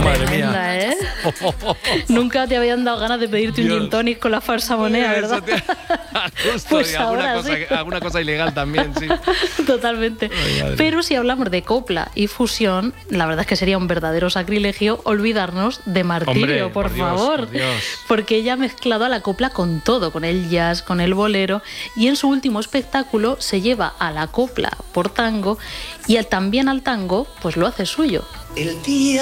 Madre tremenda, mía. ¿eh? Nunca te habían dado ganas de pedirte un gin tonic con la falsa moneda, ¿verdad? Justo, Pues y ahora sí. alguna cosa ilegal también, sí. Totalmente. Ay, madre. Pero si hablamos de copla y fusión, la verdad es que sería un verdadero sacrilegio olvidarnos de Martirio, Hombre, por Dios, favor. por Dios. Porque ella ha mezclado a la copla con todo, con el jazz, con el bolero, y en su último espectáculo se lleva a la copla por tango y también al tango, pues lo hace suyo. El día